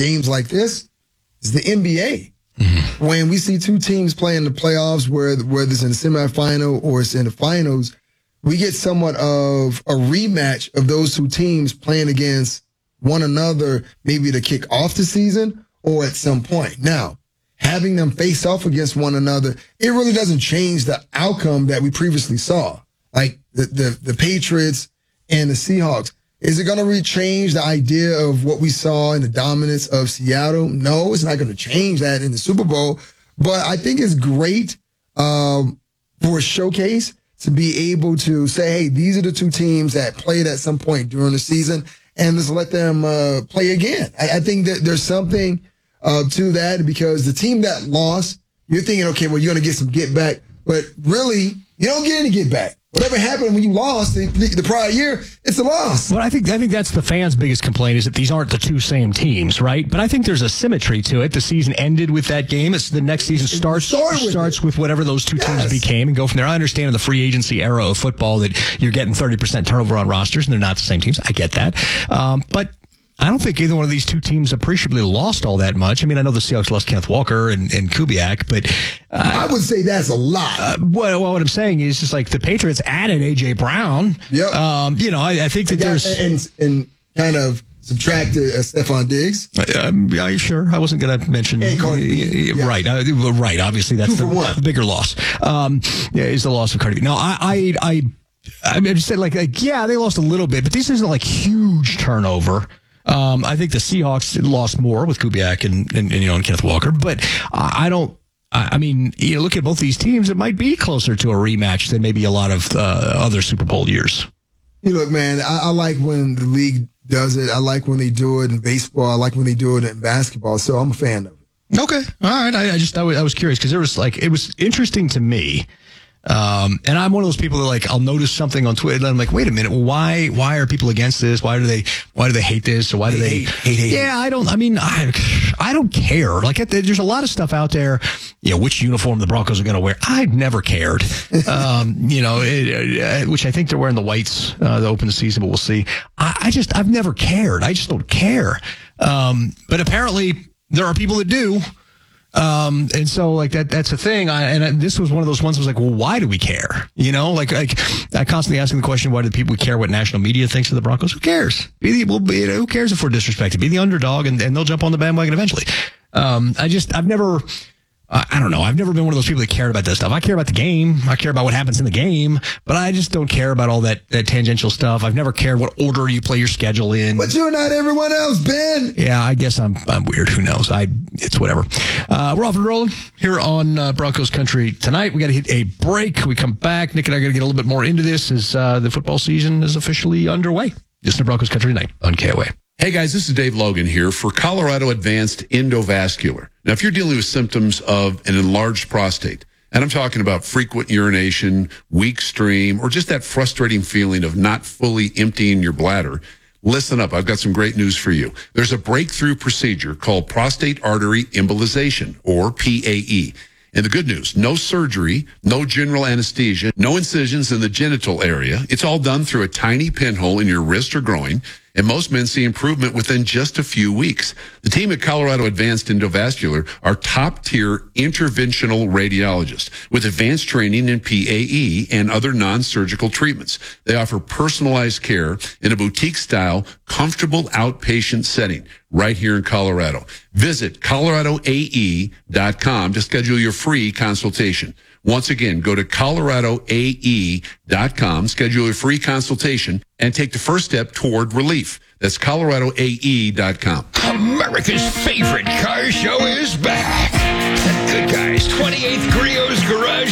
games like this is the NBA. Mm-hmm. When we see two teams play in the playoffs, whether it's in the semifinal or it's in the finals, we get somewhat of a rematch of those two teams playing against one another, maybe to kick off the season or at some point. Now, having them face off against one another, it really doesn't change the outcome that we previously saw. Like the Patriots and the Seahawks. Is it going to change the idea of what we saw in the dominance of Seattle? No, it's not going to change that in the Super Bowl. But I think it's great for a showcase to be able to say, hey, these are the two teams that played at some point during the season, and let's let them play again. I think that there's something to that, because the team that lost, you're thinking, okay, well, you're going to get some get back. But really, you don't get any get back. Whatever happened when you lost the prior year, it's a loss. Well, I think that's the fans' biggest complaint, is that these aren't the two same teams, right? But I think there's a symmetry to it. The season ended with that game. It's the next season starts with whatever those two teams became and go from there. I understand in the free agency era of football that you're getting 30% turnover on rosters and they're not the same teams. I get that. But I don't think either one of these two teams appreciably lost all that much. I mean, I know the Seahawks lost Kenneth Walker and Kubiak, but I would say that's a lot. Well, what I'm saying is just like the Patriots added A.J. Brown. Yep. I think that there's and kind of subtracted Stephon Diggs. Yeah, sure. I wasn't going to mention. Right. Right. Obviously, that's the bigger loss. Is the loss of Cardi B. No, I just said like, yeah, they lost a little bit, but this isn't like huge turnover. I think the Seahawks lost more with Kubiak and Kenneth Walker, but I mean, look at both these teams. It might be closer to a rematch than maybe a lot of other Super Bowl years. Look, man, I like when the league does it. I like when they do it in baseball. I like when they do it in basketball. So I'm a fan of it. Okay, all right. I was curious because it was interesting to me. And I'm one of those people that I'll notice something on Twitter and I'm like, wait a minute, why are people against this? Why do they hate this? Or why do they hate? Yeah, I don't care. There's a lot of stuff out there, which uniform the Broncos are going to wear. I've never cared. Which I think they're wearing the whites, to open the season, but we'll see. I've never cared. I just don't care. But apparently there are people that do. And so that's the thing. This was one of those ones I was like, well, why do we care? I constantly asking the question, why do people care what national media thinks of the Broncos? Who cares? Who cares if we're disrespected? Be the underdog and they'll jump on the bandwagon eventually. I don't know. I've never been one of those people that cared about that stuff. I care about the game. I care about what happens in the game, but I just don't care about all that tangential stuff. I've never cared what order you play your schedule in. But you're not everyone else, Ben. Yeah, I guess I'm weird. Who knows? It's whatever. We're off and rolling here on Broncos Country tonight. We got to hit a break. We come back. Nick and I got to get a little bit more into this as the football season is officially underway. This is Broncos Country tonight on KOA. Hey guys, this is Dave Logan here for Colorado Advanced Endovascular. Now, if you're dealing with symptoms of an enlarged prostate, and I'm talking about frequent urination, weak stream, or just that frustrating feeling of not fully emptying your bladder, listen up. I've got some great news for you. There's a breakthrough procedure called prostate artery embolization, or PAE. And the good news, no surgery, no general anesthesia, no incisions in the genital area. It's all done through a tiny pinhole in your wrist or groin. And most men see improvement within just a few weeks. The team at Colorado Advanced Endovascular are top-tier interventional radiologists with advanced training in PAE and other non-surgical treatments. They offer personalized care in a boutique-style, comfortable outpatient setting right here in Colorado. Visit coloradoae.com to schedule your free consultation. Once again, go to coloradoae.com, schedule your free consultation, and take the first step toward relief. That's coloradoae.com. America's favorite car show is back. The Good Guys 28th Griot's Garage